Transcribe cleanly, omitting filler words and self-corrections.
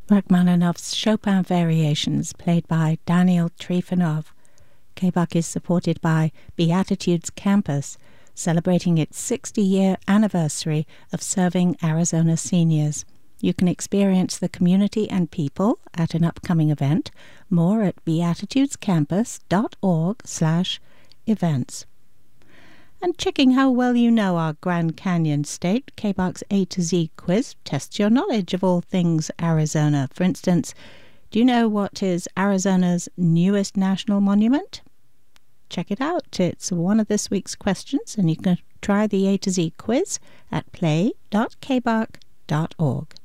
Rachmaninoff's Chopin Variations, played by Daniel Trifonov. KBUK is supported by Beatitudes Campus, celebrating its 60-year anniversary of serving Arizona seniors. You can experience the community and people at an upcoming event. More at beatitudescampus.org/events. And checking how well you know our Grand Canyon State, KBUK's A to Z quiz tests your knowledge of all things Arizona. For instance, do you know what is Arizona's newest national monument? Check it out. It's one of this week's questions, and you can try the A to Z quiz at play.kbuk.org.